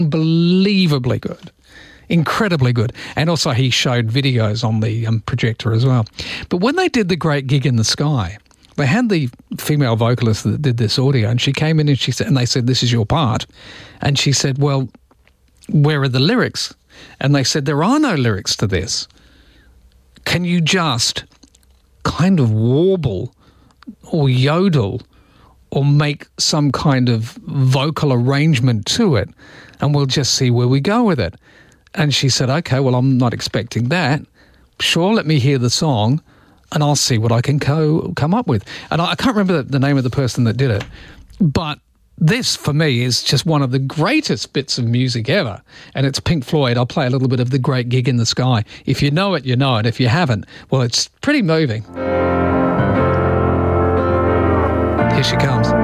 unbelievably good. Incredibly good. And also he showed videos on the projector as well. But when they did The Great Gig in the Sky, they had the female vocalist that did this audio, and she came in and she said, and they said, "This is your part." And she said, "Well, where are the lyrics?" And they said, "There are no lyrics to this. Can you just kind of warble or yodel or make some kind of vocal arrangement to it, and we'll just see where we go with it?" And she said, "Okay, well, I'm not expecting that. Sure, let me hear the song, and I'll see what I can come up with." And I can't remember the name of the person that did it, but this, for me, is just one of the greatest bits of music ever. And it's Pink Floyd. I'll play a little bit of The Great Gig in the Sky. If you know it, you know it. If you haven't, well, it's pretty moving. Here she comes.